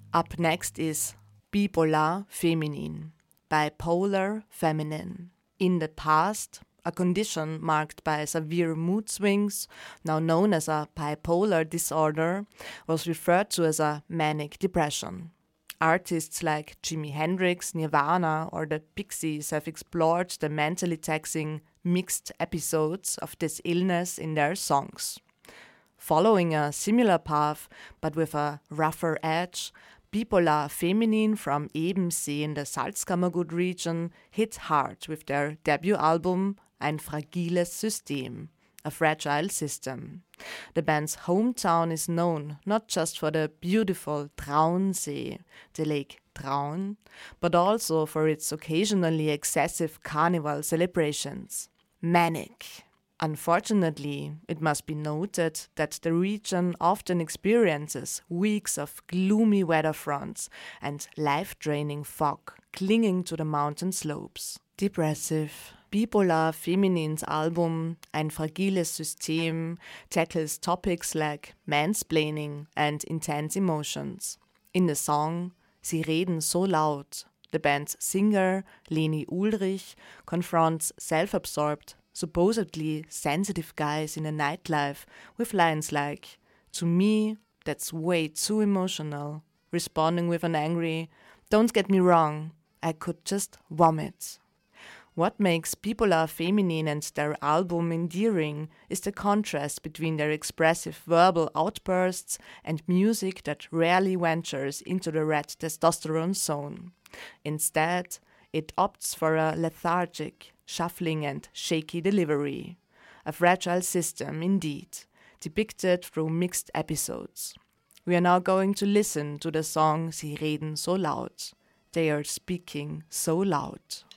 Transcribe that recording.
Up next is Bipolar Feminin, bipolar feminine. In the past, a condition marked by severe mood swings, now known as a bipolar disorder, was referred to as a manic depression. Artists like Jimi Hendrix, Nirvana, or the Pixies have explored the mentally taxing mixed episodes of this illness in their songs. Following a similar path, but with a rougher edge, Bipolar Feminin from Ebensee in the Salzkammergut region hit hard with their debut album Ein fragiles System, a fragile system. The band's hometown is known not just for the beautiful Traunsee, the lake Traun, but also for its occasionally excessive carnival celebrations. Manic. Unfortunately, it must be noted that the region often experiences weeks of gloomy weather fronts and life-draining fog clinging to the mountain slopes. Depressive. Bipolar Feminins Album Ein fragiles System tackles topics like mansplaining and intense emotions. In the song Sie reden so laut, the band's singer, Leni Ulrich, confronts self-absorbed, supposedly sensitive guys in a nightlife with lines like, "To me, that's way too emotional," responding with an angry, "Don't get me wrong, I could just vomit." What makes Bipolar Feminin and their album endearing is the contrast between their expressive verbal outbursts and music that rarely ventures into the red testosterone zone. Instead, it opts for a lethargic, shuffling and shaky delivery. A fragile system indeed, depicted through mixed episodes. We are now going to listen to the song Sie reden so laut. They are speaking so loud.